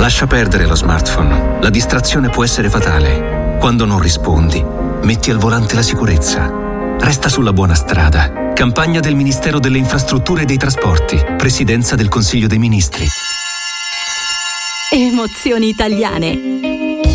Lascia perdere lo smartphone. La distrazione può essere fatale. Quando non rispondi, metti al volante la sicurezza. Resta sulla buona strada. Campagna del Ministero delle Infrastrutture e dei Trasporti. Presidenza del Consiglio dei Ministri. Emozioni italiane.